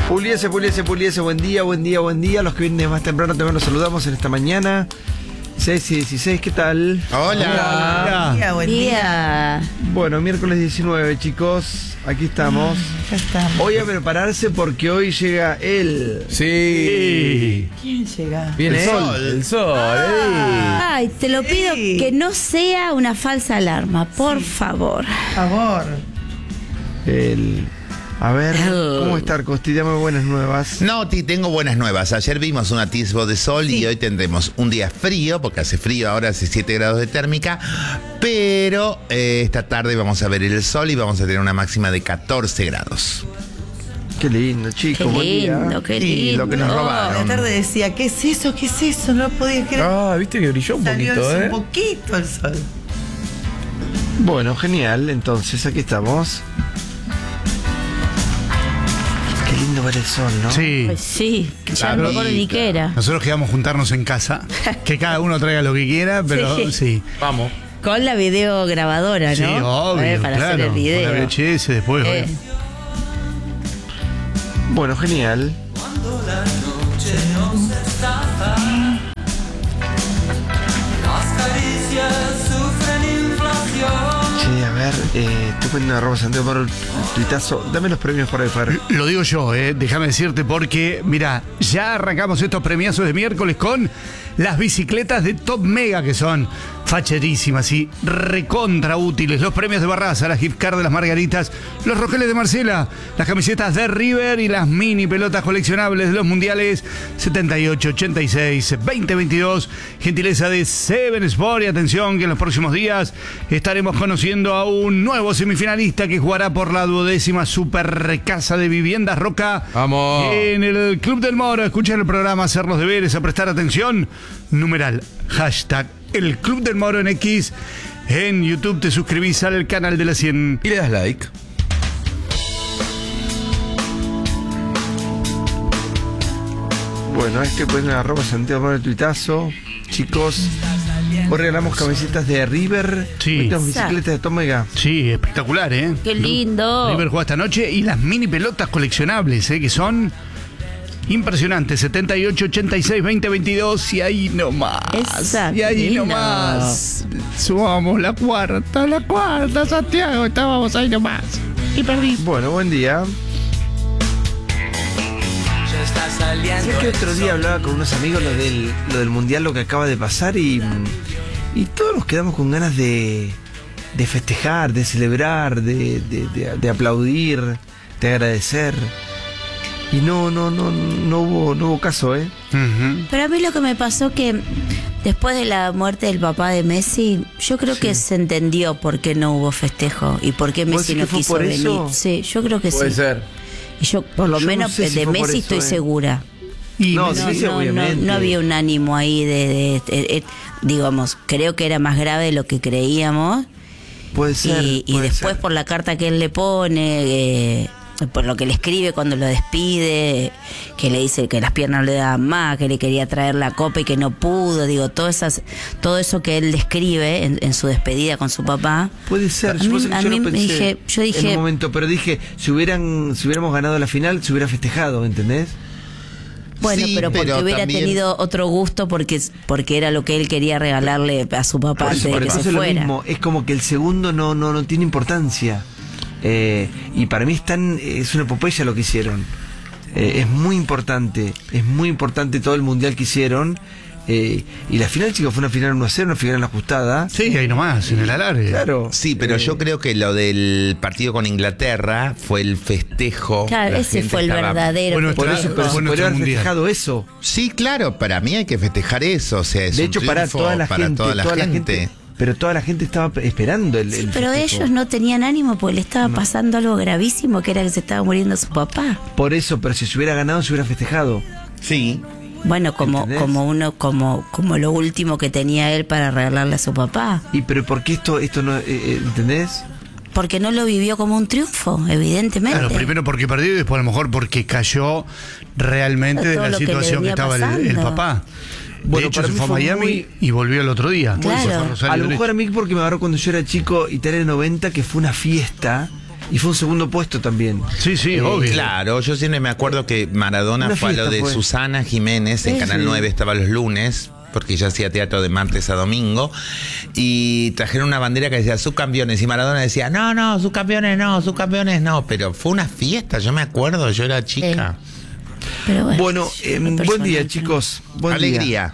Puliese, buen día. Los que vienen más temprano también los saludamos en esta mañana. 6 y 16, ¿qué tal? Hola. Buen día. Bueno, miércoles 19, chicos. Aquí estamos. Ya estamos. Hoy a prepararse porque hoy llega él. Sí. ¿Quién llega? Viene el sol. Ay, te lo pido que no sea una falsa alarma, por favor. Por favor. A ver, ¿cómo está, Costi? Dame buenas nuevas. Noti, tengo buenas nuevas. Ayer vimos un atisbo de sol y hoy tendremos un día frío, porque hace frío ahora, hace 7 grados de térmica. Pero esta tarde vamos a ver el sol y vamos a tener una máxima de 14 grados. Qué lindo, chicos. Qué buen día. lindo, qué Y lindo. lo que nos A robaron. la tarde decía, ¿qué es eso? ¿Qué es eso? No podía creer. Ah, viste que brilló un Salió poquito, un poquito el sol. Bueno, genial. Entonces, aquí estamos. Qué lindo ver el sol, ¿no? Sí. Pues sí, ya Claro. no me acuerdo ni qué era. Nosotros quedamos juntarnos en casa, que cada uno traiga lo que quiera, pero Sí. sí. Vamos. Con la videograbadora, ¿no? Sí, obvio, Para claro. hacer el video. Con la VHS después. Eh. obvio. Bueno, genial. Che, a ver, estoy poniendo arroba Santiago Moro el tuitazo. Dame los premios para Fer. Lo digo yo, déjame decirte porque, mira, ya arrancamos estos premiazos de miércoles con las bicicletas de Top Mega, que son facherísimas y recontra útiles. Los premios de Barraza, las gift card de las Margaritas, los rojeles de Marcela, las camisetas de River y las mini pelotas coleccionables de los mundiales 78, 86, 2022. Gentileza de Seven Sport. Y atención que en los próximos días estaremos conociendo a un nuevo semifinalista que jugará por la 12ª Super Casa de Viviendas Roca. Vamos. En el Club del Moro. Escuchen el programa, hacer los deberes, a prestar atención. Numeral, hashtag el Club del Moro en X. En YouTube te suscribís al canal de la 100. Y le das like. Bueno, estoy poniendo arroba Santiago Moro el tuitazo. Chicos, hoy regalamos camisetas de River. Sí. Estas bicicletas de Top Mega. Sí, espectacular, ¿eh? Qué lindo. River juega esta noche y las mini pelotas coleccionables, que son impresionantes. 78, 86, 20, 22 y ahí nomás. Esa, y ahí lindo. nomás. Subamos la cuarta, Santiago. Estábamos ahí nomás. Y perdí. Bueno, buen día. Sé que otro día hablaba con unos amigos lo del mundial, lo que acaba de pasar y todos nos quedamos con ganas de festejar, de celebrar, de aplaudir, de agradecer. Y no hubo caso, ¿eh? Ujú. Pero a mí lo que me pasó que después de la muerte del papá de Messi, yo creo que se entendió por qué no hubo festejo y por qué ¿Vos Messi decís no que fue quiso por venir. eso? Sí, yo creo que Puede sí. ser. Y yo, por lo Yo no menos, sé si de fue por Messi eso, estoy segura. Y No, Messi- de Messi obviamente. No había un ánimo ahí digamos, creo que era más grave de lo que creíamos. Puede ser. Y puede después ser. por la carta que él le pone, por lo que le escribe cuando lo despide, que le dice que las piernas le daban más, que le quería traer la copa y que no pudo, digo, todo eso que él describe en su despedida con su papá. Puede ser. A mí lo me pensé yo dije, en un momento, pero dije, si hubiéramos ganado la final, se hubiera festejado, ¿entendés? bueno, Sí, pero porque pero hubiera también- tenido otro gusto porque era lo que él quería regalarle a su papá Por antes eso, de que eso se es lo fuera. mismo. Es como que el segundo no tiene importancia. Y para mí es una epopeya lo que hicieron. Es muy importante todo el mundial que hicieron. Y la final, chicos, fue una final 1-0, una final ajustada. Sí, ahí nomás, en el alargue. Claro. Sí, pero yo creo que lo del partido con Inglaterra fue el festejo. Claro, La ese gente fue el estaba- verdadero. Bueno, Por eso, pero se Fue nuestro podría haber mundial. festejado eso. Sí, claro, para mí hay que festejar eso. O sea, es De un hecho, para triunfo toda la para gente, toda la gente. pero toda la gente estaba esperando el Sí, pero festejo. ellos no tenían ánimo porque le estaba pasando algo gravísimo, que era que se estaba muriendo su papá. Por eso, pero si se hubiera ganado, se hubiera festejado. Sí. Bueno, como ¿Entendés? como lo último que tenía él para regalarle a su papá. Y pero ¿por qué esto no, ¿entendés? Porque no lo vivió como un triunfo, evidentemente. Claro, primero porque perdió y después a lo mejor porque cayó realmente de Todo la lo que le situación que venía estue el pasando. papá. Bueno, De hecho, para se mí fue a fue Miami muy- y volvió el otro día. Claro. Se fue a Rosario A lo derecho. mejor a mí porque me agarró cuando yo era chico, Italia 90, que fue una fiesta. Y fue un segundo puesto también. Sí, obvio. Claro, yo siempre me acuerdo que Maradona Una fue a lo fiesta de fue. Susana Jiménez en Sí, Canal sí. 9, estaba los lunes, porque ella hacía teatro de martes a domingo, y trajeron una bandera que decía subcampeones, y Maradona decía, no, subcampeones no, pero fue una fiesta, yo me acuerdo, yo era chica. Pero Bueno, muy buen personal, día, ¿no? chicos. Buen día. Alegría.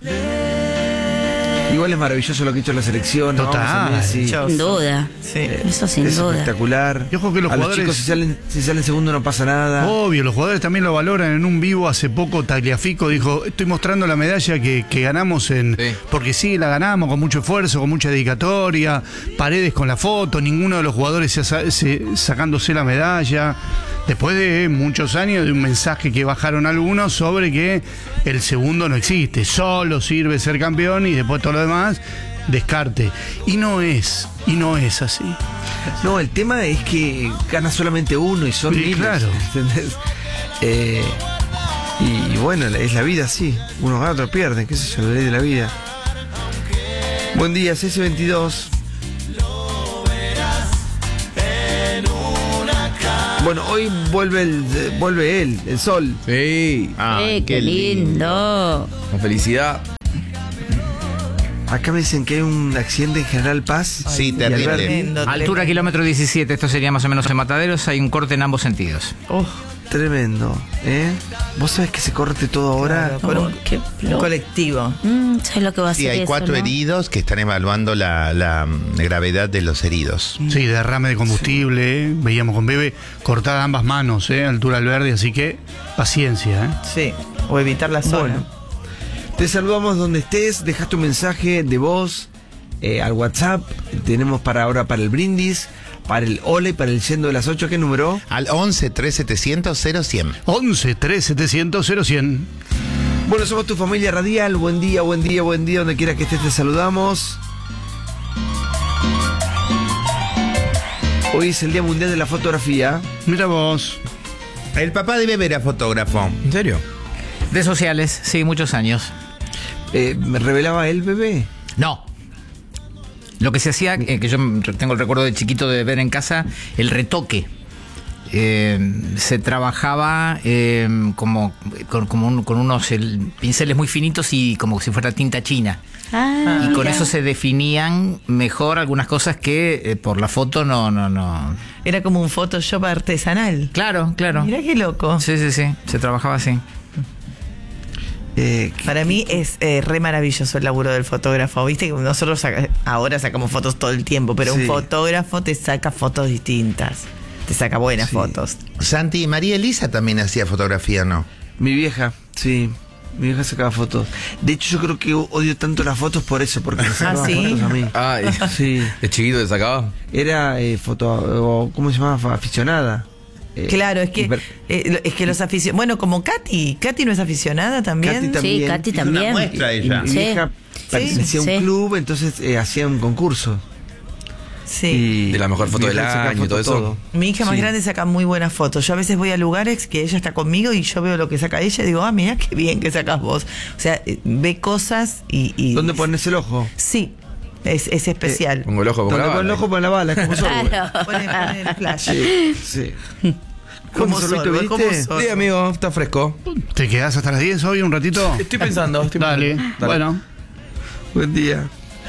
Igual es maravilloso lo que ha hecho la selección. ¿no? Total. Vamos a Messi. Sin duda. Sí. Eso sin Es duda. espectacular. Y ojo que los a jugadores- los chicos si salen segundo no pasa nada. Obvio, los jugadores también lo valoran. En un vivo hace poco Tagliafico dijo, estoy mostrando la medalla que ganamos porque sí, la ganamos con mucho esfuerzo, con mucha dedicatoria, Paredes con la foto, ninguno de los jugadores sacándose la medalla. Después de muchos años de un mensaje que bajaron algunos sobre que el segundo no existe, solo sirve ser campeón y después todo lo demás, descarte. Y no es así. No, el tema es que gana solamente uno y son Sí, miles, claro. ¿entendés? Y bueno, es la vida así. Unos gana, otros pierden, qué sé yo, la ley de la vida. Buen día, CS22. Bueno, hoy vuelve él, el sol. Sí, Qué lindo. con felicidad. Acá me dicen que hay un accidente en General Paz. Sí, y terrible. Alberti. Tremendo, Altura kilómetro 17, esto sería más o menos en Mataderos, hay un corte en ambos sentidos. Tremendo, ¿eh? Vos sabés que se corte todo ahora. Claro, por un, Qué un colectivo. ¿Sabes lo que va a Sí, hacer hay eso, 4 no? heridos que están evaluando la gravedad de los heridos. Sí, derrame de combustible, veíamos con Bebe cortada ambas manos, altura al verde, así que paciencia. Sí. O evitar la zona. Bueno, te saludamos donde estés, dejas tu mensaje de voz al WhatsApp. Tenemos para ahora para el brindis, para el ole, para el yendo de las 8. ¿Qué número? Al 11 3700 0100. 11 3700 0100. Bueno, somos tu familia radial. Buen día, donde quiera que estés te saludamos. Hoy es el Día Mundial de la Fotografía. Mira vos. El papá de Bebe era fotógrafo. ¿En serio? De sociales, sí, muchos años. ¿Me revelaba el bebé? No. Lo que se hacía, que yo tengo el recuerdo de chiquito de ver en casa, el retoque. Se trabajaba con unos pinceles muy finitos y como si fuera tinta china. Ah, Y con mira. eso se definían mejor algunas cosas que por la foto no. Era como un Photoshop artesanal. Claro. Mirá qué loco. Sí, se trabajaba así. Para mí es re maravilloso el laburo del fotógrafo. Viste que nosotros ahora sacamos fotos todo el tiempo, pero Sí. un fotógrafo te saca fotos distintas. Te saca buenas Sí. fotos. Santi, María Elisa también hacía fotografía, ¿no? Mi vieja, sí. Mi vieja sacaba fotos. De hecho, yo creo que odio tanto las fotos por eso, porque me sacaba ¿sí? fotos a mí. Ay, Sí. ¿de chiquito te sacaba? Era ¿cómo se llamaba? Aficionada. Claro, es que hiper- los aficionados. Bueno, como Katy. Katy no es aficionada también. Katy también. Sí, Katy Hizo también. una muestra Y ella. mi Sí. vieja pertenecía a un Sí. club, entonces hacía un concurso. Sí. Y De la mejor foto mi del vieja sacaba año y todo fotos eso. Mi hija más Sí. grande saca muy buenas fotos. Yo a veces voy a lugares que ella está conmigo y yo veo lo que saca ella y digo, mirá qué bien que sacas vos. O sea, ve cosas y ¿Dónde pones el ojo? Sí, es especial. Pongo el ojo como ¿Dónde la pones el bala. ojo para la bala? Es como Sorbo. Claro. Pone el flash. Sí, sí. Como ¿Cómo Sorbito, Sorbo, viste? como Sorbo. Sí, amigo, está fresco. ¿Te quedás hasta las 10 hoy un ratito? Estoy pensando. Dale. Bueno. Buen día.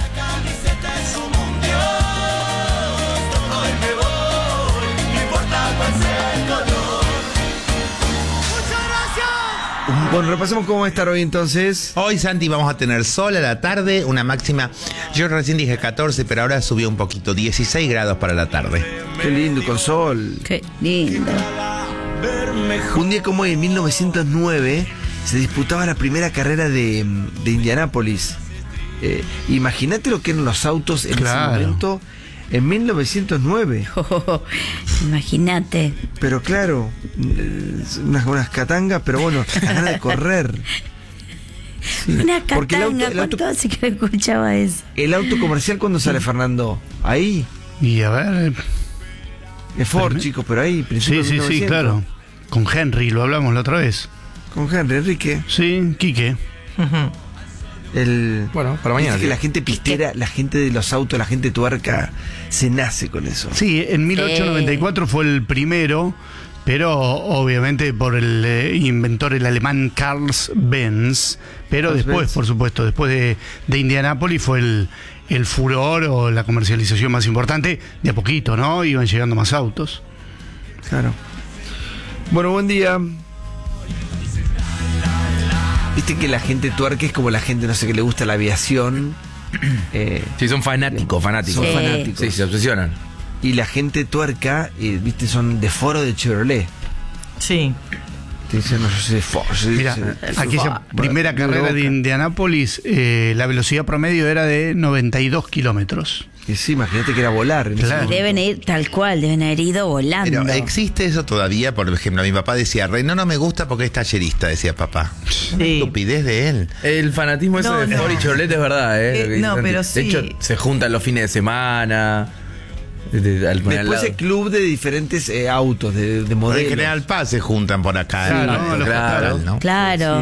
Bueno, repasemos cómo va a estar hoy entonces. Hoy, Santi, vamos a tener sol a la tarde, una máxima, yo recién dije 14, pero ahora subió un poquito, 16 grados para la tarde. Qué lindo, y con sol. Qué lindo. Un día como hoy, en 1909, se disputaba la primera carrera de Indianápolis. Imagínate lo que eran los autos en Claro. ese momento, en 1909. Imagínate. Pero claro, unas catangas, pero bueno, las ganas de correr. Sí, Una porque catanga, ¿cuánto hace que no escuchaba eso? el auto comercial, ¿cuándo sale, Fernando? Ahí, Y a ver. es Ford, chicos, pero ahí, Sí, principios de sí, 1900. claro. Con Henry, lo hablamos la otra vez. Con Henry, Enrique. Sí, Quique. Bueno, para mañana, Dice que tío. la gente pistera, la gente de los autos, la gente tuerca, se nace con eso. Sí, en 1894 fue el primero, pero obviamente por el inventor, el alemán Carl Benz. Pero Carl después, Benz. por supuesto, después de Indianápolis fue el furor o la comercialización más importante. De a poquito, ¿no? Iban llegando más autos. Claro. Bueno, buen día. Viste que la gente tuerca es como la gente, no sé, que le gusta la aviación. Sí, son fanáticos. Son Sí. fanáticos. Sí, se obsesionan. Y la gente tuerca, viste, son de foro de Chevrolet. Sí. Te dicen, no, yo soy de foro. Mira, aquella primera carrera de Indianápolis, la velocidad promedio era de 92 kilómetros. Y sí, imagínate que era volar. En ese Claro. momento. Deben ir tal cual, deben haber ido volando. Pero existe eso todavía, por ejemplo, mi papá decía, Reino no me gusta porque es tallerista, decía papá. Sí. Estupidez de él. El fanatismo ese No, de no. Ford y Chevrolet es verdad, ¿eh? Lo que no, dicen. pero De sí. hecho, se juntan los fines de semana. Al Después lado. el club de diferentes autos, de En modelos. General Paz se juntan por acá. Claro, ¿no? claro. ¿no? Claro.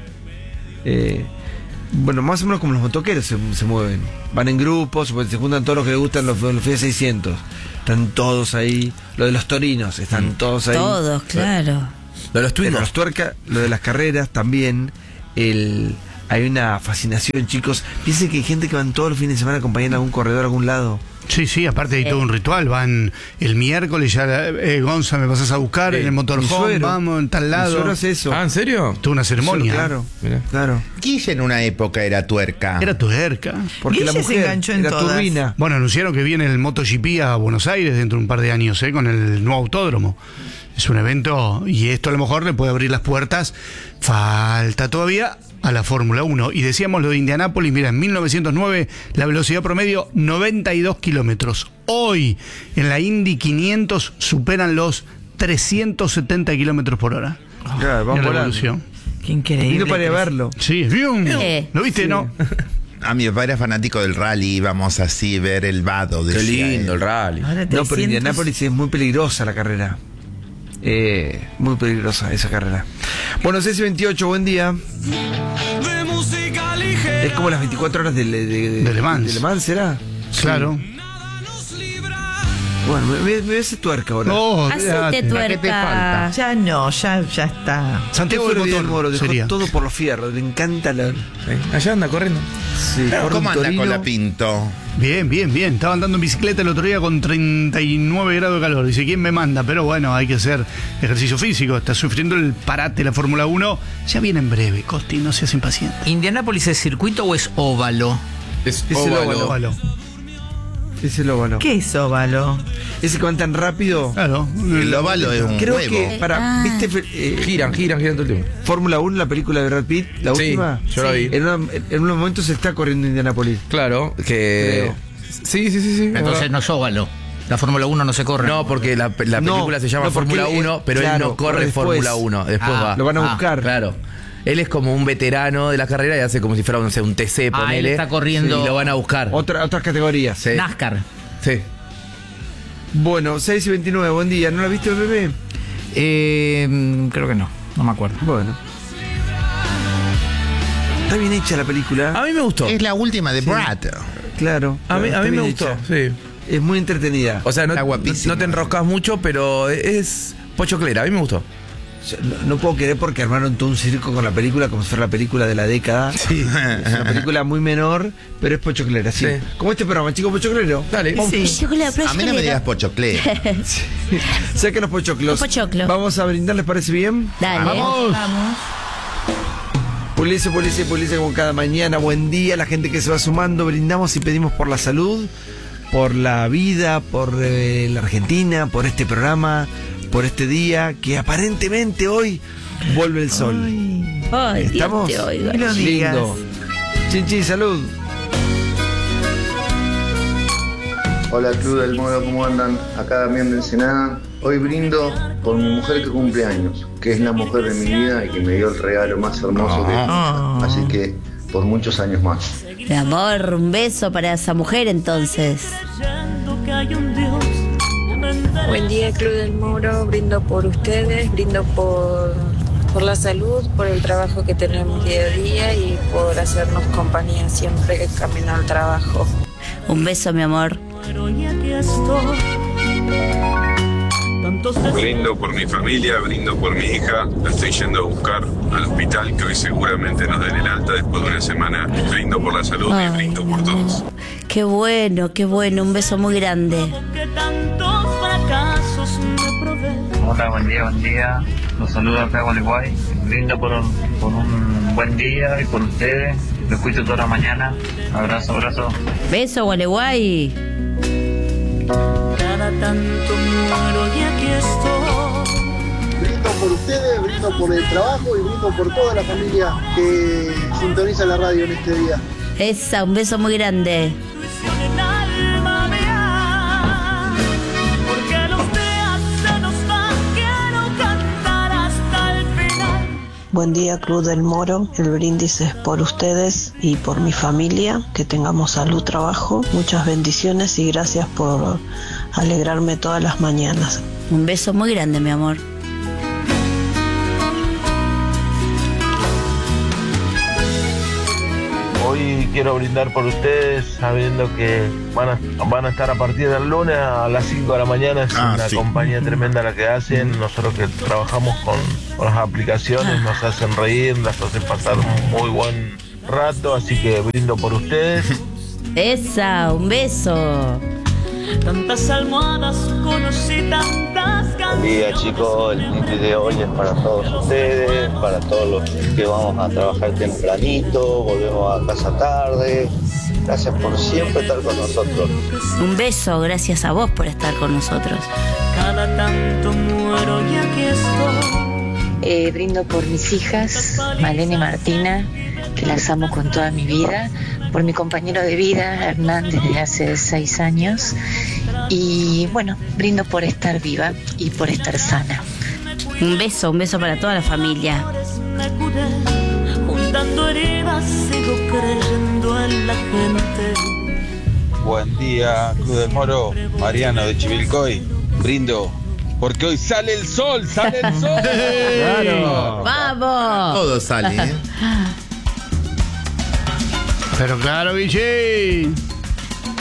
Sí. Bueno, más o menos como los motoqueros se mueven. Van en grupos, pues, se juntan todos los que les gustan los Fiat 600. Están todos ahí. Lo de los torinos, están todos ahí. Todos, claro. Lo de los Pero Twingos. los tuerca, lo de las carreras también. Hay una fascinación, chicos. Piensen que hay gente que van todos los fines de semana a acompañar a algún corredor a algún lado. Sí, sí, aparte hay todo un ritual. Van el miércoles, ya Gonza, me pasas a buscar en el Mi motorhome, suegro. vamos en tal Mi lado. suegro hace eso. Ah, ¿en serio? Toda una ceremonia. Claro, Mirá. claro. Guille en una época era tuerca. Era tuerca. Porque la Guille se mujer enganchó en era todas. turbina. Bueno, anunciaron que viene el MotoGP a Buenos Aires dentro de un par de años, con el nuevo autódromo. Es un evento y esto a lo mejor le puede abrir las puertas. Falta todavía a la Fórmula 1. Y decíamos lo de Indianápolis, mira, en 1909 la velocidad promedio 92 kilómetros. Hoy en la Indy 500 superan los 370 kilómetros por hora. Claro, van Mira la volando. evolución. Qué Y increíble. no paré a verlo. Sí, bien. Sí. ¿Lo viste, no? A mi papá era fanático del rally, íbamos así ver el vado. Qué decía lindo él. el rally. Ahora No, pero 300. Indianápolis es muy peligrosa la carrera. Muy peligrosa esa carrera. Bueno, 6:28, buen día. Es como las 24 horas de Le Mans. ¿De Le Mans será? Claro. Bueno, me ves tuerca ahora. No, Hacete olvídate. tuerca. Ya no, ya está. Santiago Santiago del Vidal Moro Motor dejó sería. todo por los fierros. Le encanta la. Allá anda corriendo. Sí, corre ¿Cómo un anda Torino. con la Pinto? Bien, bien, bien. Estaba andando en bicicleta el otro día con 39 grados de calor. Dice, ¿quién me manda? Pero bueno, hay que hacer ejercicio físico. Está sufriendo el parate la Fórmula 1. Ya viene en breve, Costi, no seas impaciente. ¿Indianápolis es circuito o es óvalo? Es el óvalo. Óvalo. Es el óvalo. ¿Qué es óvalo? Ese que van tan rápido. Claro. El óvalo es un Creo huevo. que, ¿viste Giran todo el tiempo. Fórmula 1, la película de Brad Pitt? La Sí, última. yo la vi. En unos momentos se está corriendo Indianápolis. Claro, que. Creo. Sí. Entonces no es óvalo. La Fórmula 1 no se corre. No, porque la No, película se llama no, porque Fórmula él- 1, pero él claro, no corre corre después. Fórmula 1. Después va. Lo van a buscar. Claro. Él es como un veterano de la carrera y hace como si fuera, no sé, un TC, Él ponele. está corriendo- Y lo van a buscar. Otras categorías. Sí. NASCAR. Sí. Bueno, 6:29, buen día. ¿No la viste, bebé? Creo que no. No me acuerdo. Bueno. Está bien hecha la película. A mí me gustó. Es la última de Brad. Claro. A mí está me bien gustó, hecha. sí. Es muy entretenida. O sea, Está guapísima. no te enroscas mucho, pero es pochoclera. A mí me gustó. Yo no puedo querer porque armaron todo un circo con la película como si fuera la película de la década. Sí. Es una película muy menor, pero es pochoclera, sí. Sí. Como este programa, chicos, pochoclero. Dale. Sí. A mí no me digas pochoclé. Saquen los pochoclos. Los pochoclos. Vamos a brindar, ¿les parece bien? Dale. ¡Vamos! Policía como cada mañana. Buen día, la gente que se va sumando. Brindamos y pedimos por la salud, por la vida, por la Argentina, por este programa, por este día que aparentemente hoy vuelve el sol. Ay, Dios ¿Estamos? te oiga. No lo digas. Lindo. Chinchi, salud. Hola Club del Moro, ¿cómo andan? Acá Damián de Ensenada. Hoy brindo por mi mujer que cumple años, que es la mujer de mi vida y que me dio el regalo más hermoso que Así que por muchos años más. Mi amor, un beso para esa mujer entonces. Buen día, Club del Moro. Brindo por ustedes, brindo por por la salud, por el trabajo que tenemos día a día y por hacernos compañía siempre camino al trabajo. Un beso, mi amor. Brindo por mi familia, brindo por mi hija. La estoy yendo a buscar al hospital, que hoy seguramente nos den el alta después de una semana. Brindo por la salud y brindo por todos. Qué bueno, qué bueno. Un beso muy grande. Hola, buen día. Los saludo acá a Gualeguay. Brindo por un buen día y por ustedes. Lo escucho toda la mañana. Abrazo. Beso, Gualeguay. Cada tanto muero y aquí estoy. Brindo por ustedes, brindo por el trabajo y brindo por toda la familia que sintoniza la radio en este día. Esa, un beso muy grande. Buen día, Club del Moro. El brindis es por ustedes y por mi familia. Que tengamos salud, trabajo, muchas bendiciones y gracias por alegrarme todas las mañanas. Un beso muy grande, mi amor. Hoy quiero brindar por ustedes sabiendo que van a estar a partir del lunes a las 5 de la mañana. Es una compañía tremenda la que hacen. Nosotros que trabajamos con las aplicaciones nos hacen reír, las hacen pasar un muy buen rato, así que brindo por ustedes. Esa, un beso. Tantas almohadas conocí, tantas canciones. Buen día, chicos, el brindis de hoy es para todos ustedes, para todos los que vamos a trabajar tempranito, volvemos a casa tarde. Gracias por siempre estar con nosotros. Un beso, gracias a vos por estar con nosotros. Cada tanto muero y aquí estoy. Brindo por mis hijas, Malena y Martina, que las amo con toda mi vida, por mi compañero de vida, Hernán, desde hace 6 años, y bueno, brindo por estar viva y por estar sana. Un beso para toda la familia. Juntando heridas, sigo creyendo en la gente. Buen día, Club del Moro, Mariano de Chivilcoy. Brindo porque hoy sale el sol, Claro. ¡Vamos! Todo sale, ¿eh? Pero claro, Guille.